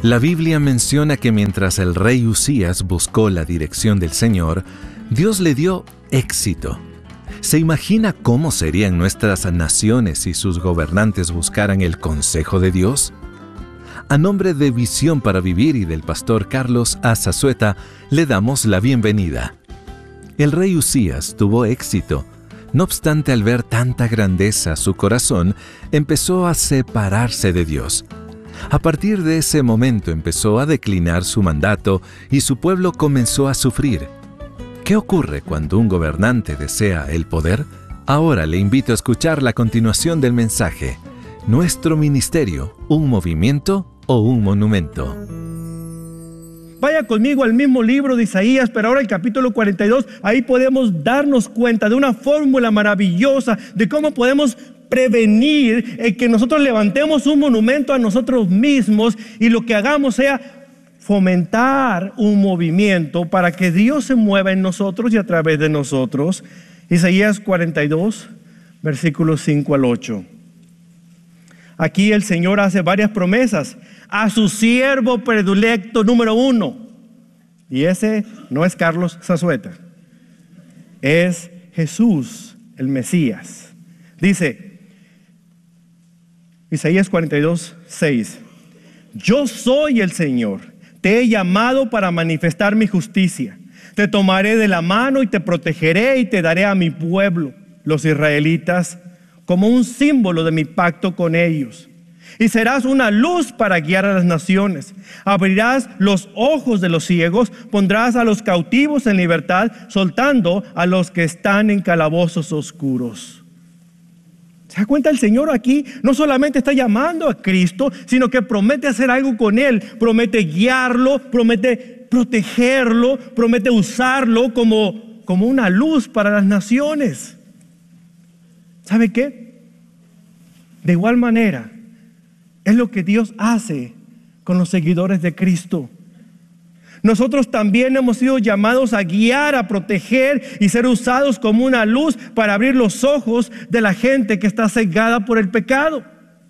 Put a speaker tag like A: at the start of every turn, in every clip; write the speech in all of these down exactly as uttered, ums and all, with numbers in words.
A: La Biblia menciona que mientras el rey Usías buscó la dirección del Señor, Dios le dio éxito. ¿Se imagina cómo serían nuestras naciones si sus gobernantes buscaran el consejo de Dios? A nombre de Visión para Vivir y del pastor Carlos Azazueta, le damos la bienvenida. El rey Usías tuvo éxito. No obstante, al ver tanta grandeza, su corazón empezó a separarse de Dios. A partir de ese momento empezó a declinar su mandato y su pueblo comenzó a sufrir. ¿Qué ocurre cuando un gobernante desea el poder? Ahora le invito a escuchar la continuación del mensaje. Nuestro ministerio, ¿un movimiento o un monumento?
B: Vaya conmigo al mismo libro de Isaías, pero ahora el capítulo cuarenta y dos, ahí podemos darnos cuenta de una fórmula maravillosa de cómo podemos prevenir el que nosotros levantemos un monumento a nosotros mismos y lo que hagamos sea fomentar un movimiento para que Dios se mueva en nosotros y a través de nosotros. Isaías cuarenta y dos, versículos cinco al ocho. Aquí el Señor hace varias promesas a su siervo predilecto número uno. Y ese no es Carlos Zazueta, es Jesús, el Mesías. Dice Isaías cuarenta y dos, seis: yo soy el Señor, te he llamado para manifestar mi justicia. Te tomaré de la mano y te protegeré y te daré a mi pueblo, los israelitas, como un símbolo de mi pacto con ellos. Y serás una luz para guiar a las naciones. Abrirás los ojos de los ciegos, pondrás a los cautivos en libertad, soltando a los que están en calabozos oscuros. ¿Se da cuenta? El Señor aquí no solamente está llamando a Cristo, sino que promete hacer algo con Él. Promete guiarlo, promete protegerlo, promete usarlo como, como una luz para las naciones. ¿Sabe qué? De igual manera, es lo que Dios hace con los seguidores de Cristo. Nosotros también hemos sido llamados a guiar, a proteger y ser usados como una luz para abrir los ojos de la gente que está cegada por el pecado.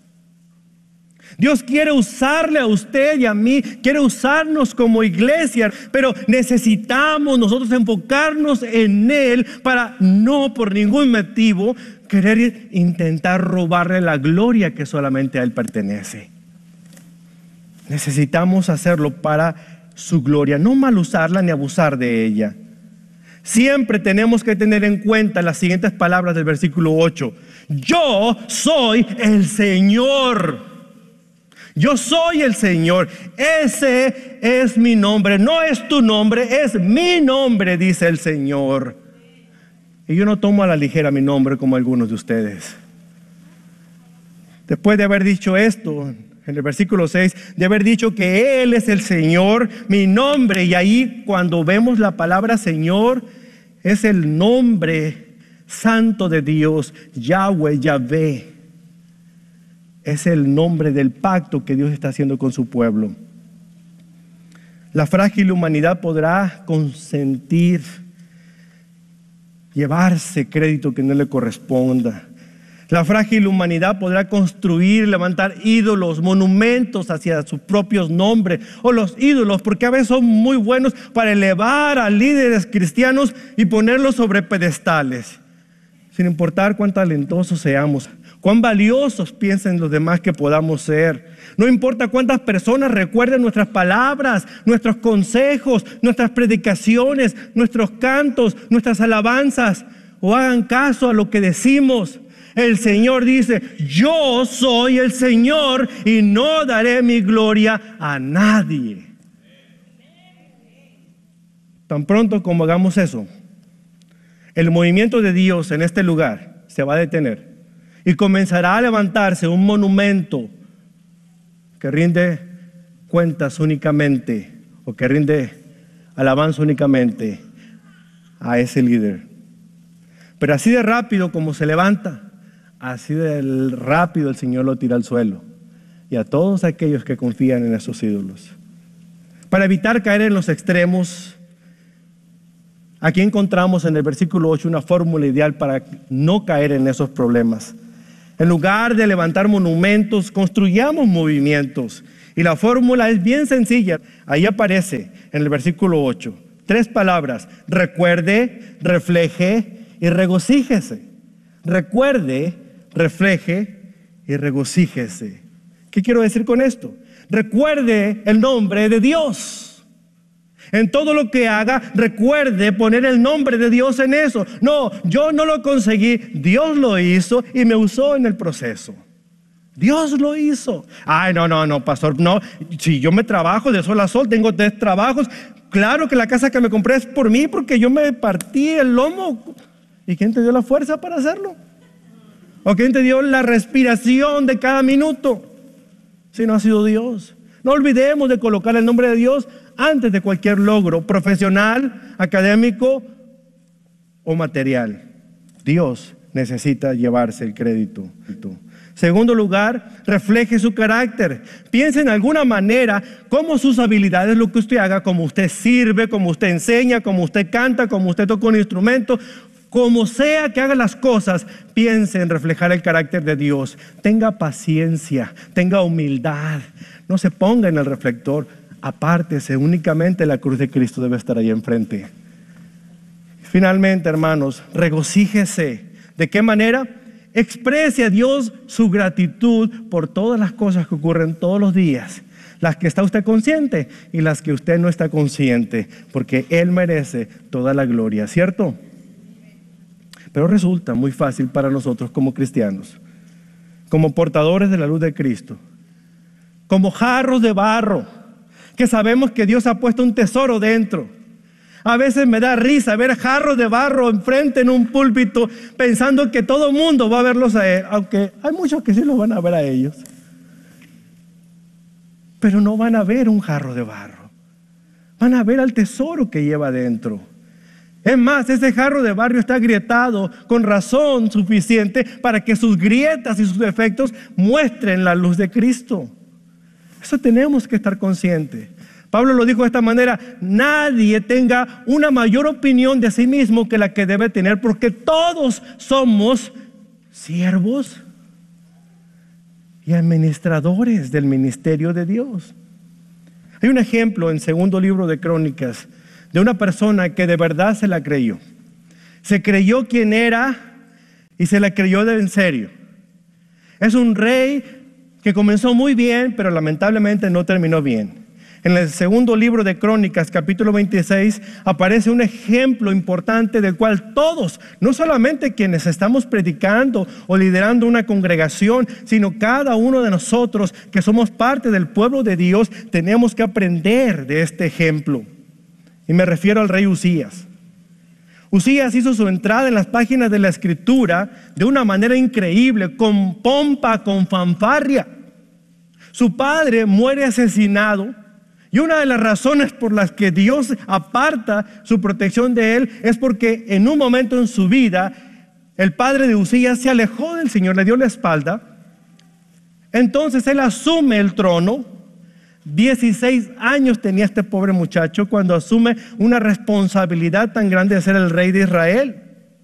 B: Dios quiere usarle a usted y a mí, quiere usarnos como iglesia, pero necesitamos nosotros enfocarnos en Él para no por ningún motivo querer intentar robarle la gloria que solamente a Él pertenece. Necesitamos hacerlo para su gloria, no mal usarla ni abusar de ella. Siempre tenemos que tener en cuenta las siguientes palabras del versículo ocho: yo soy el Señor. Yo soy el Señor, ese es mi nombre, no es tu nombre, es mi nombre, dice el Señor. Y yo no tomo a la ligera mi nombre como algunos de ustedes. Después de haber dicho esto, en el versículo seis, de haber dicho que Él es el Señor, mi nombre, y ahí cuando vemos la palabra Señor, es el nombre santo de Dios, Yahweh, Yahvé. Es el nombre del pacto que Dios está haciendo con su pueblo. La frágil humanidad podrá consentir, llevarse crédito que no le corresponda. La frágil humanidad podrá construir, levantar ídolos, monumentos hacia sus propios nombres, o los ídolos, porque a veces son muy buenos para elevar a líderes cristianos y ponerlos sobre pedestales, sin importar cuán talentosos seamos, cuán valiosos piensen los demás que podamos ser. No importa cuántas personas recuerden nuestras palabras, nuestros consejos, nuestras predicaciones, nuestros cantos, nuestras alabanzas, o hagan caso a lo que decimos. El Señor dice: yo soy el Señor y no daré mi gloria a nadie. Tan pronto como hagamos eso, el movimiento de Dios en este lugar se va a detener y comenzará a levantarse un monumento que rinde cuentas únicamente, o que rinde alabanza únicamente a ese líder. Pero así de rápido como se levanta, así de rápido el Señor lo tira al suelo, y a todos aquellos que confían en esos ídolos. Para evitar caer en los extremos, aquí encontramos en el versículo ocho una fórmula ideal para no caer en esos problemas. En lugar de levantar monumentos, construyamos movimientos. Y la fórmula es bien sencilla. Ahí aparece en el versículo ocho. Tres palabras: recuerde, refleje y regocíjese. Recuerde, refleje y regocíjese. ¿Qué quiero decir con esto? Recuerde el nombre de Dios. En todo lo que haga, recuerde poner el nombre de Dios en eso. No, yo no lo conseguí, Dios lo hizo y me usó en el proceso. Dios lo hizo. Ay, no, no, no, pastor, no. Si yo me trabajo de sol a sol, tengo tres trabajos. Claro que la casa que me compré es por mí, porque yo me partí el lomo. ¿Y quién te dio la fuerza para hacerlo? ¿O quién te dio la respiración de cada minuto? Si no ha sido Dios. No olvidemos de colocar el nombre de Dios antes de cualquier logro profesional, académico o material. Dios necesita llevarse el crédito. Segundo lugar, refleje su carácter. Piense en alguna manera cómo sus habilidades, lo que usted haga, cómo usted sirve, cómo usted enseña, cómo usted canta, cómo usted toca un instrumento, como sea que haga las cosas, piense en reflejar el carácter de Dios. Tenga paciencia, tenga humildad. No se ponga en el reflector, apártese. Únicamente la cruz de Cristo debe estar ahí enfrente. Finalmente, hermanos, regocíjese. ¿De qué manera? Exprese a Dios su gratitud por todas las cosas que ocurren todos los días, las que está usted consciente y las que usted no está consciente, porque Él merece toda la gloria, ¿cierto? Pero resulta muy fácil para nosotros como cristianos, como portadores de la luz de Cristo, como jarros de barro, que sabemos que Dios ha puesto un tesoro dentro. A veces me da risa ver jarros de barro enfrente en un púlpito, pensando que todo el mundo va a verlos a él, aunque hay muchos que sí los van a ver a ellos. Pero no van a ver un jarro de barro, van a ver al tesoro que lleva dentro. Es más, ese jarro de barro está agrietado con razón suficiente para que sus grietas y sus defectos muestren la luz de Cristo. Eso tenemos que estar conscientes. Pablo lo dijo de esta manera: nadie tenga una mayor opinión de sí mismo que la que debe tener, porque todos somos siervos y administradores del ministerio de Dios. Hay un ejemplo en segundo libro de Crónicas de una persona que de verdad se la creyó. Se creyó quién era y se la creyó de en serio. Es un rey que comenzó muy bien, pero lamentablemente no terminó bien. En el segundo libro de Crónicas, capítulo veintiséis, aparece un ejemplo importante del cual todos, no solamente quienes estamos predicando o liderando una congregación, sino cada uno de nosotros que somos parte del pueblo de Dios, tenemos que aprender de este ejemplo. Y me refiero al rey Usías. Usías hizo su entrada en las páginas de la Escritura de una manera increíble, con pompa, con fanfarria. Su padre muere asesinado. Y una de las razones por las que Dios aparta su protección de él es porque en un momento en su vida el padre de Usías se alejó del Señor, le dio la espalda. Entonces él asume el trono. dieciséis años tenía este pobre muchacho cuando asume una responsabilidad tan grande de ser el rey de Israel.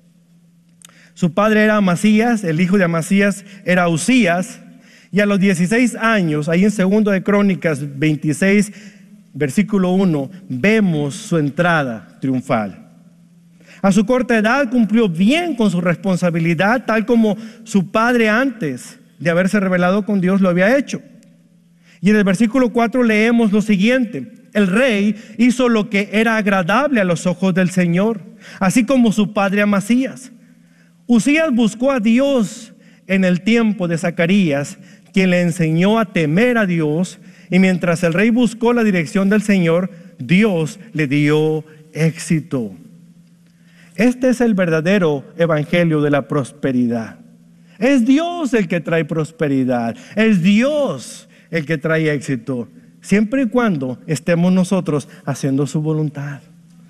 B: Su padre era Amasías, el hijo de Amasías era Usías. Y a los dieciséis años, ahí en segundo de Crónicas veintiséis, versículo uno, vemos su entrada triunfal. A su corta edad cumplió bien con su responsabilidad, tal como su padre antes de haberse rebelado con Dios lo había hecho. Y en el versículo cuatro leemos lo siguiente: el rey hizo lo que era agradable a los ojos del Señor, así como su padre Amasías. Usías buscó a Dios en el tiempo de Zacarías, quien le enseñó a temer a Dios, y mientras el rey buscó la dirección del Señor, Dios le dio éxito. Este es el verdadero evangelio de la prosperidad. Es Dios el que trae prosperidad, es Dios el que trae éxito, siempre y cuando estemos nosotros haciendo su voluntad.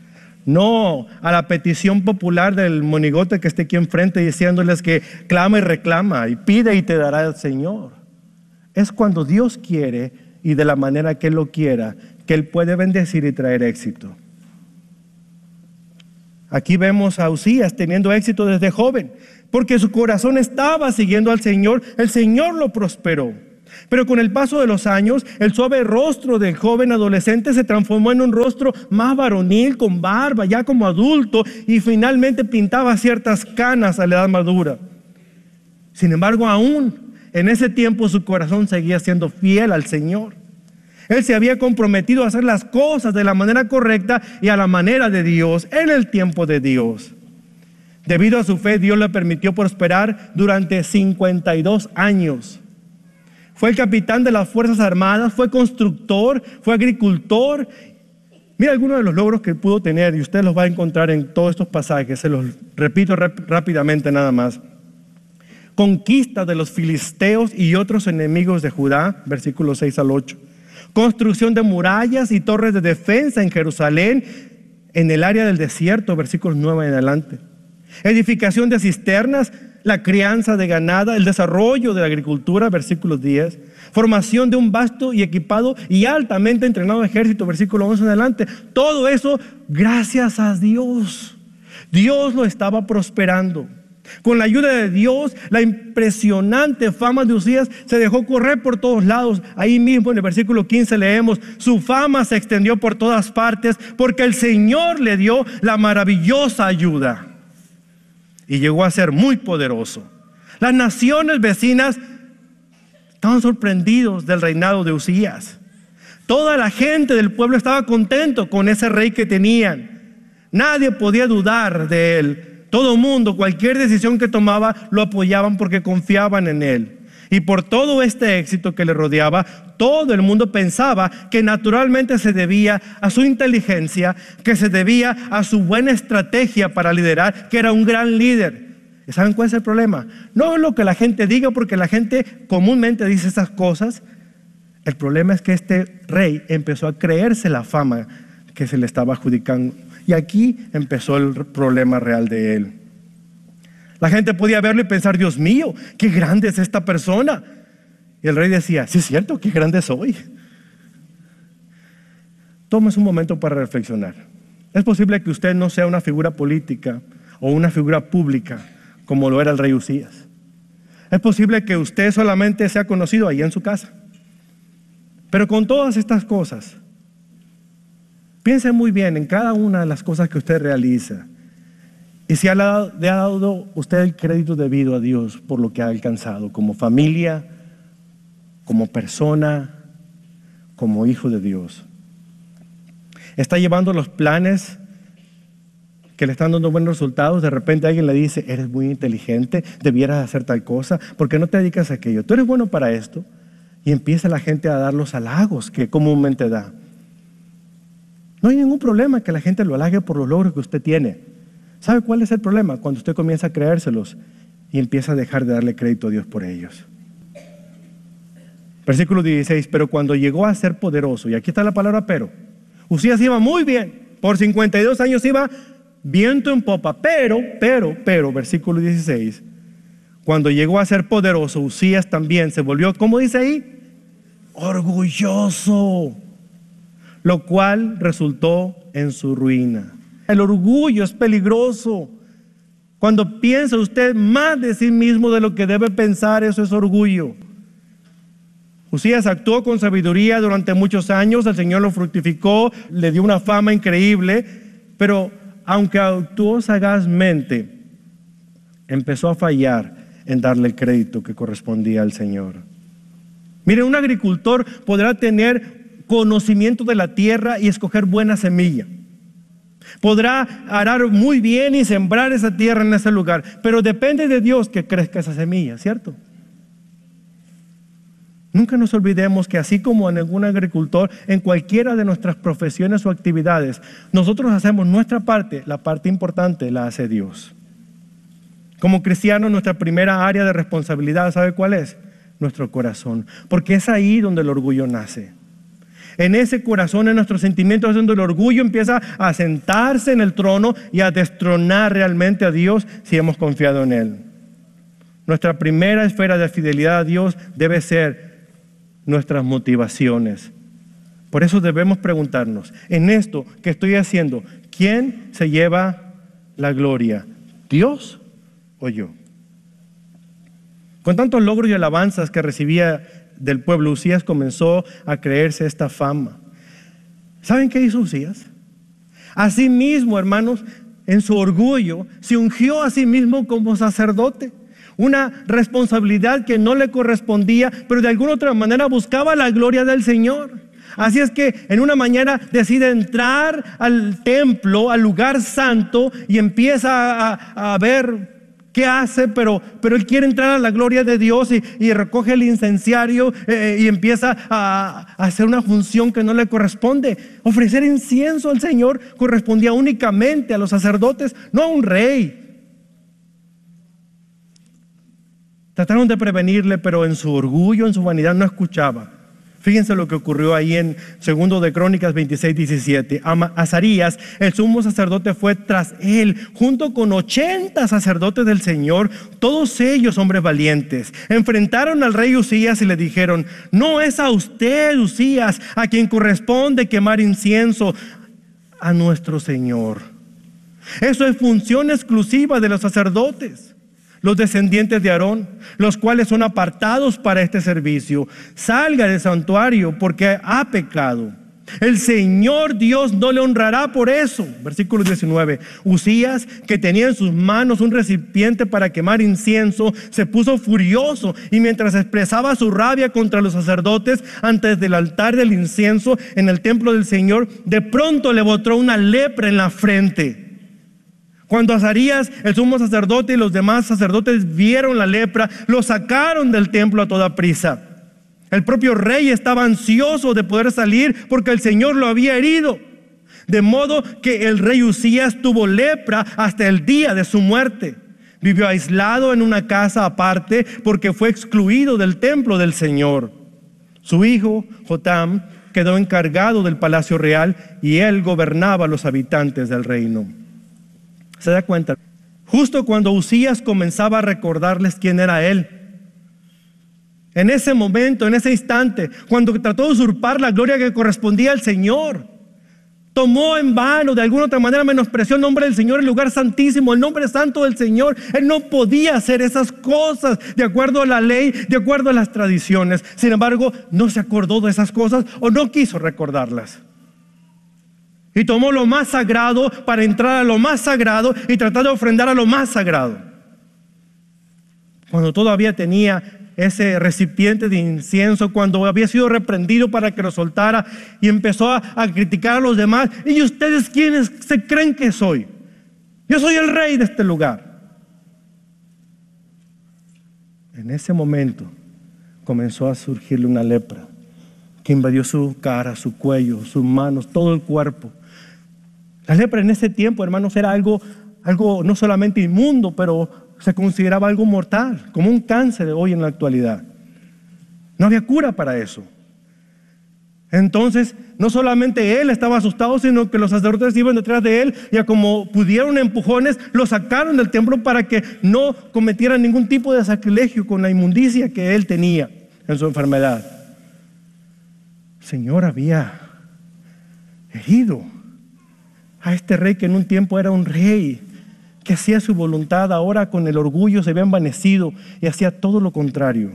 B: No a la petición popular del monigote que esté aquí enfrente diciéndoles que clama y reclama y pide y te dará el Señor. Es cuando Dios quiere y de la manera que Él lo quiera, que Él puede bendecir y traer éxito. Aquí vemos a Uzías teniendo éxito desde joven, porque su corazón estaba siguiendo al Señor. El Señor lo prosperó. Pero con el paso de los años, el suave rostro del joven adolescente se transformó en un rostro más varonil, con barba, ya como adulto, y finalmente pintaba ciertas canas a la edad madura. Sin embargo, aún en ese tiempo su corazón seguía siendo fiel al Señor. Él se había comprometido a hacer las cosas de la manera correcta y a la manera de Dios, en el tiempo de Dios. Debido a su fe, Dios le permitió prosperar durante cincuenta y dos años. Fue el capitán de las Fuerzas Armadas, fue constructor, fue agricultor. Mira algunos de los logros que pudo tener, y usted los va a encontrar en todos estos pasajes. Se los repito rap- rápidamente nada más. Conquista de los filisteos y otros enemigos de Judá, versículos seis al ocho. Construcción de murallas y torres de defensa en Jerusalén, en el área del desierto, versículos nueve en adelante. Edificación de cisternas, la crianza de ganado, el desarrollo de la agricultura, versículos diez. Formación de un vasto y equipado y altamente entrenado ejército, versículo once en adelante. Todo eso gracias a Dios. Dios lo estaba prosperando. Con la ayuda de Dios, la impresionante fama de Uzías se dejó correr por todos lados. Ahí mismo en el versículo quince leemos: su fama se extendió por todas partes porque el Señor le dio la maravillosa ayuda. Y llegó a ser muy poderoso. Las naciones vecinas estaban sorprendidos del reinado de Uzías. Toda la gente del pueblo estaba contento con ese rey que tenían. Nadie podía dudar de él. Todo mundo, cualquier decisión que tomaba, lo apoyaban porque confiaban en él. Y por todo este éxito que le rodeaba, todo el mundo pensaba que naturalmente se debía a su inteligencia, que se debía a su buena estrategia para liderar, que era un gran líder. ¿Y saben cuál es el problema? No es lo que la gente diga, porque la gente comúnmente dice esas cosas. El problema es que este rey empezó a creerse la fama que se le estaba adjudicando. Y aquí empezó el problema real de él. La gente podía verlo y pensar: Dios mío, qué grande es esta persona. Y el rey decía: sí es cierto, qué grande soy. Tómese un momento para reflexionar. Es posible que usted no sea una figura política o una figura pública como lo era el rey Uzías. Es posible que usted solamente sea conocido ahí en su casa. Pero con todas estas cosas, piense muy bien en cada una de las cosas que usted realiza. Y si le ha dado usted el crédito debido a Dios por lo que ha alcanzado como familia, como persona, como hijo de Dios. Está llevando los planes que le están dando buenos resultados. De repente alguien le dice: eres muy inteligente, debieras hacer tal cosa, ¿por qué no te dedicas a aquello? Tú eres bueno para esto. Y empieza la gente a dar los halagos que comúnmente da. No hay ningún problema que la gente lo halague por los logros que usted tiene. ¿Sabe cuál es el problema? Cuando usted comienza a creérselos y empieza a dejar de darle crédito a Dios por ellos. Versículo dieciséis: pero cuando llegó a ser poderoso, y aquí está la palabra pero, Uzías iba muy bien, por cincuenta y dos años iba viento en popa, pero, pero, pero, versículo dieciséis, cuando llegó a ser poderoso, Uzías también se volvió, ¿cómo dice ahí? Orgulloso, lo cual resultó en su ruina. El orgullo es peligroso. Cuando piensa usted más de sí mismo de lo que debe pensar, eso es orgullo. Uzías actuó con sabiduría durante muchos años, el Señor lo fructificó, le dio una fama increíble, pero aunque actuó sagazmente, empezó a fallar en darle el crédito que correspondía al Señor. Miren, un agricultor podrá tener conocimiento de la tierra y escoger buena semilla. Podrá arar muy bien y sembrar esa tierra en ese lugar, pero depende de Dios que crezca esa semilla, ¿cierto? Nunca nos olvidemos que así como en ningún agricultor, en cualquiera de nuestras profesiones o actividades, nosotros hacemos nuestra parte, la parte importante la hace Dios. Como cristianos, nuestra primera área de responsabilidad, ¿sabe cuál es? Nuestro corazón, porque es ahí donde el orgullo nace. En ese corazón, en nuestros sentimientos, es donde el orgullo empieza a sentarse en el trono y a destronar realmente a Dios si hemos confiado en Él. Nuestra primera esfera de fidelidad a Dios debe ser nuestras motivaciones. Por eso debemos preguntarnos, en esto que estoy haciendo, ¿quién se lleva la gloria? ¿Dios o yo? Con tantos logros y alabanzas que recibía del pueblo, Uzías comenzó a creerse esta fama. ¿Saben qué hizo Uzías? Asimismo, hermanos, en su orgullo, se ungió a sí mismo como sacerdote. Una responsabilidad que no le correspondía, pero de alguna otra manera buscaba la gloria del Señor. Así es que en una mañana decide entrar al templo, al lugar santo, y empieza a, a ver qué hace, pero, pero él quiere entrar a la gloria de Dios y, y recoge el incenciario eh, y empieza a, a hacer una función que no le corresponde. Ofrecer incienso al Señor correspondía únicamente a los sacerdotes, no a un rey. Trataron de prevenirle, pero en su orgullo, en su vanidad, no escuchaba. Fíjense lo que ocurrió ahí en Segundo de Crónicas veintiséis, diecisiete. Azarías, el sumo sacerdote, fue tras él, junto con ochenta sacerdotes del Señor, todos ellos hombres valientes. Enfrentaron al rey Uzías y le dijeron: no es a usted, Uzías, a quien corresponde quemar incienso a nuestro Señor. Eso es función exclusiva de los sacerdotes, los descendientes de Aarón, los cuales son apartados para este servicio. Salga del santuario porque ha pecado. El Señor Dios no le honrará por eso. Versículo diecinueve. Uzías, que tenía en sus manos un recipiente para quemar incienso, se puso furioso, y mientras expresaba su rabia contra los sacerdotes antes del altar del incienso en el templo del Señor, de pronto le botó una lepra en la frente. Cuando Azarías, el sumo sacerdote, y los demás sacerdotes vieron la lepra, lo sacaron del templo a toda prisa. El propio rey estaba ansioso de poder salir porque el Señor lo había herido. De modo que el rey Uzías tuvo lepra hasta el día de su muerte. Vivió aislado en una casa aparte porque fue excluido del templo del Señor. Su hijo, Jotam, quedó encargado del palacio real y él gobernaba a los habitantes del reino. ¿Se da cuenta? Justo cuando Uzías comenzaba a recordarles quién era él, en ese momento, en ese instante, cuando trató de usurpar la gloria que correspondía al Señor, tomó en vano, de alguna otra manera menospreció el nombre del Señor, el lugar santísimo, el nombre santo del Señor. Él no podía hacer esas cosas de acuerdo a la ley, de acuerdo a las tradiciones. Sin embargo, no se acordó de esas cosas o no quiso recordarlas. Y tomó lo más sagrado para entrar a lo más sagrado y tratar de ofrendar a lo más sagrado. Cuando todavía tenía ese recipiente de incienso, cuando había sido reprendido para que lo soltara, y empezó a, a criticar a los demás. ¿Y ustedes quiénes se creen que soy? Yo soy el rey de este lugar. En ese momento comenzó a surgirle una lepra que invadió su cara, su cuello, sus manos, todo el cuerpo. La lepra en ese tiempo, hermanos, era algo, algo no solamente inmundo, pero se consideraba algo mortal, como un cáncer de hoy en la actualidad. No había cura para eso. Entonces, no solamente él estaba asustado, sino que los sacerdotes iban detrás de él, y como pudieron empujones, lo sacaron del templo para que no cometiera ningún tipo de sacrilegio con la inmundicia que él tenía en su enfermedad. El Señor había herido a este rey que en un tiempo era un rey que hacía su voluntad. Ahora con el orgullo se había envanecido y hacía todo lo contrario.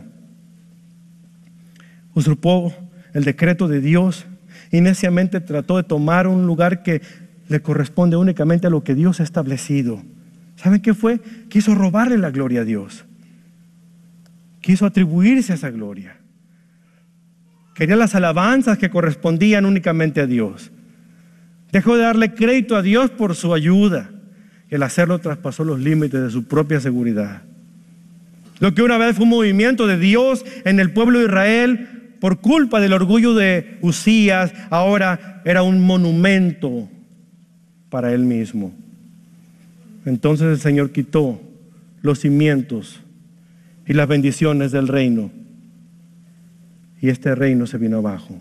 B: Usurpó el decreto de Dios y neciamente trató de tomar un lugar que le corresponde únicamente a lo que Dios ha establecido. ¿Saben qué fue? Quiso robarle la gloria a Dios. Quiso atribuirse a esa gloria. Quería las alabanzas que correspondían únicamente a Dios. Dejó de darle crédito a Dios por su ayuda, y al hacerlo traspasó los límites de su propia seguridad. Lo que una vez fue un movimiento de Dios en el pueblo de Israel, por culpa del orgullo de Uzías, ahora era un monumento para él mismo. Entonces el Señor quitó los cimientos y las bendiciones del reino, y este reino se vino abajo.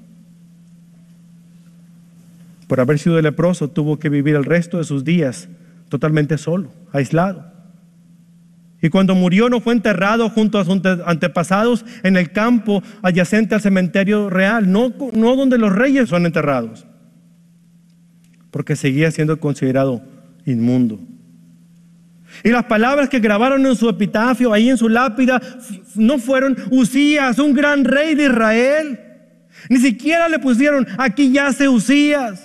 B: Por haber sido leproso, tuvo que vivir el resto de sus días totalmente solo, aislado. Y cuando murió no fue enterrado junto a sus antepasados en el campo adyacente al cementerio real, no, no donde los reyes son enterrados, porque seguía siendo considerado inmundo. Y las palabras que grabaron en su epitafio, ahí en su lápida, no fueron Usías, un gran rey de Israel. Ni siquiera le pusieron, aquí yace Usías.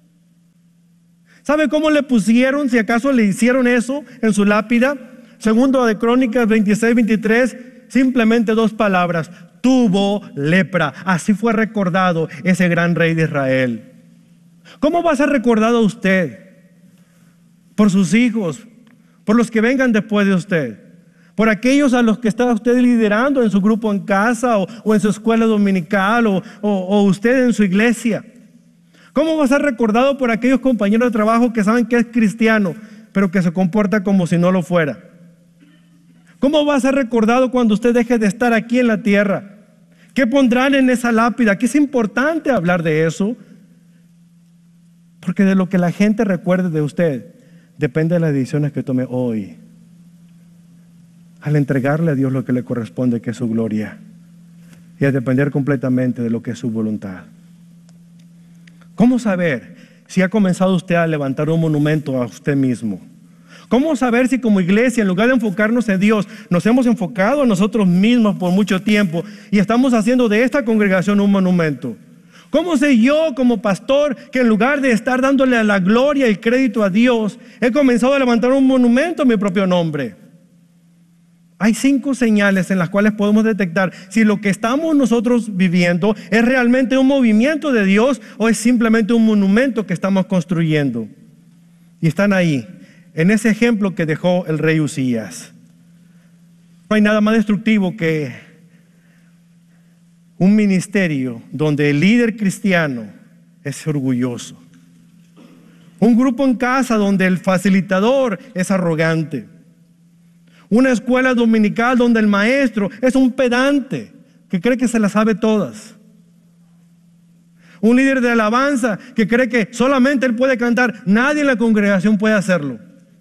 B: ¿Sabe cómo le pusieron? Si acaso le hicieron eso en su lápida. Segundo de Crónicas veintiséis, veintitrés, simplemente dos palabras: tuvo lepra. Así fue recordado ese gran rey de Israel. ¿Cómo va a ser recordado usted? Por sus hijos, por los que vengan después de usted, por aquellos a los que está usted liderando en su grupo en casa o, o en su escuela dominical o, o, o usted en su iglesia. ¿Cómo va a ser recordado por aquellos compañeros de trabajo que saben que es cristiano, pero que se comporta como si no lo fuera? ¿Cómo va a ser recordado cuando usted deje de estar aquí en la tierra? ¿Qué pondrán en esa lápida? Que es importante hablar de eso, porque de lo que la gente recuerde de usted depende de las decisiones que tome hoy, al entregarle a Dios lo que le corresponde, que es su gloria, y a depender completamente de lo que es su voluntad. ¿Cómo saber si ha comenzado usted a levantar un monumento a usted mismo? ¿Cómo saber si como iglesia, en lugar de enfocarnos en Dios, nos hemos enfocado en nosotros mismos por mucho tiempo y estamos haciendo de esta congregación un monumento? ¿Cómo sé yo como pastor que en lugar de estar dándole la gloria y el crédito a Dios, he comenzado a levantar un monumento a mi propio nombre? Hay cinco señales en las cuales podemos detectar si lo que estamos nosotros viviendo es realmente un movimiento de Dios o es simplemente un monumento que estamos construyendo. Y están ahí, en ese ejemplo que dejó el rey Usías. No hay nada más destructivo que un ministerio donde el líder cristiano es orgulloso. Un grupo en casa donde el facilitador es arrogante. Una escuela dominical donde el maestro es un pedante que cree que se las sabe todas. Un líder de alabanza que cree que solamente él puede cantar, nadie en la congregación puede hacerlo.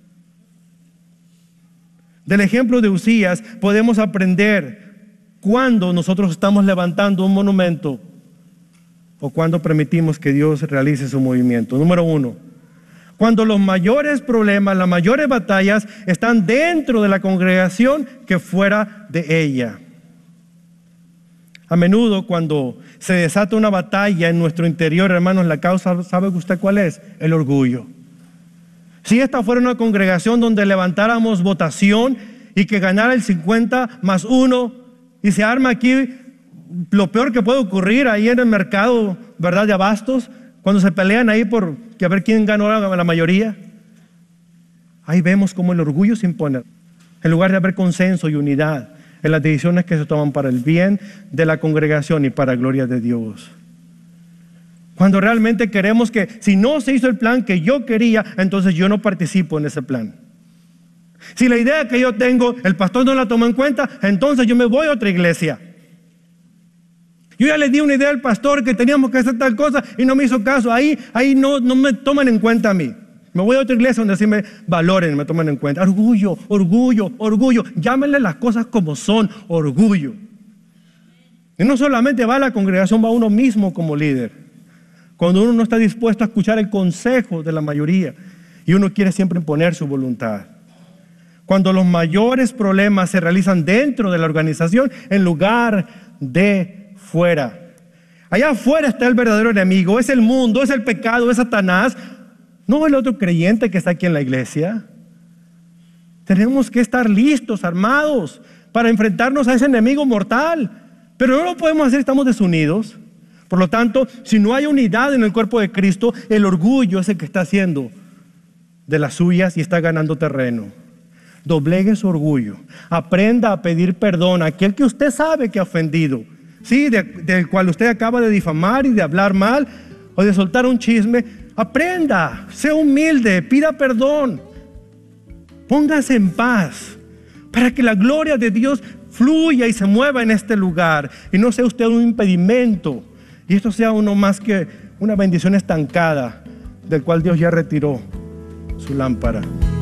B: Del ejemplo de Usías podemos aprender cuando nosotros estamos levantando un monumento o cuando permitimos que Dios realice su movimiento. Número uno, cuando los mayores problemas, las mayores batallas están dentro de la congregación que fuera de ella. A menudo cuando se desata una batalla en nuestro interior, hermanos, la causa, ¿sabe usted cuál es? El orgullo. Si esta fuera una congregación donde levantáramos votación y que ganara el cincuenta más uno y se arma aquí lo peor que puede ocurrir ahí en el mercado, ¿verdad?, de abastos, cuando se pelean ahí por que a ver quién ganó la, la mayoría. Ahí vemos cómo el orgullo se impone, en lugar de haber consenso y unidad en las decisiones que se toman para el bien de la congregación y para la gloria de Dios. Cuando realmente queremos que si no se hizo el plan que yo quería, entonces yo no participo en ese plan. Si la idea que yo tengo, el pastor no la tomó en cuenta, entonces yo me voy a otra iglesia. Yo ya le di una idea al pastor que teníamos que hacer tal cosa y no me hizo caso. Ahí, ahí no, no me toman en cuenta a mí. Me voy a otra iglesia donde sí me valoren, me toman en cuenta. Orgullo, orgullo, orgullo. Llámenle las cosas como son, orgullo. Y no solamente va a la congregación, va uno mismo como líder. Cuando uno no está dispuesto a escuchar el consejo de la mayoría y uno quiere siempre imponer su voluntad. Cuando los mayores problemas se realizan dentro de la organización en lugar de fuera. Allá afuera está el verdadero enemigo, es el mundo, es el pecado, es Satanás, no el otro creyente que está aquí en la iglesia. Tenemos que estar listos, armados, para enfrentarnos a ese enemigo mortal, pero no lo podemos hacer si estamos desunidos. Por lo tanto, si no hay unidad en el cuerpo de Cristo, el orgullo es el que está haciendo de las suyas y está ganando terreno. Doblegue su orgullo, aprenda a pedir perdón a aquel que usted sabe que ha ofendido, sí, de, del cual usted acaba de difamar y de hablar mal o de soltar un chisme. Aprenda, sea humilde, pida perdón, póngase en paz para que la gloria de Dios fluya y se mueva en este lugar y no sea usted un impedimento y esto sea uno más que una bendición estancada del cual Dios ya retiró su lámpara.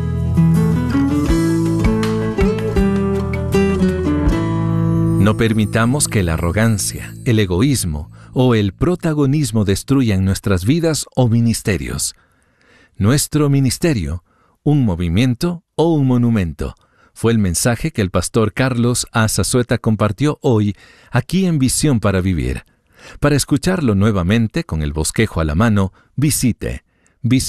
A: No permitamos que la arrogancia, el egoísmo o el protagonismo destruyan nuestras vidas o ministerios. Nuestro ministerio, un movimiento, o un monumento? Fue el mensaje que el pastor Carlos A. Zazueta compartió hoy aquí en Visión para Vivir. Para escucharlo nuevamente con el bosquejo a la mano, visite